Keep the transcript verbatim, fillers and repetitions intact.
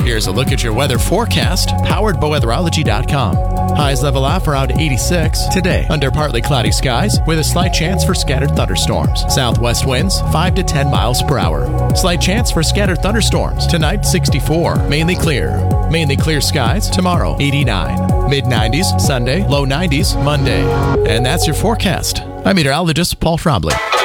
Here's a look at your weather forecast, powered by weatherology dot com. Highs level off around eighty-six today, under partly cloudy skies with a slight chance for scattered thunderstorms. Southwest winds five to ten miles per hour. Slight chance for scattered thunderstorms. Tonight, sixty-four. Mainly clear. Mainly clear skies tomorrow, eighty-nine. mid nineties Sunday, low nineties Monday. And that's your forecast. I'm meteorologist Paul Trombley.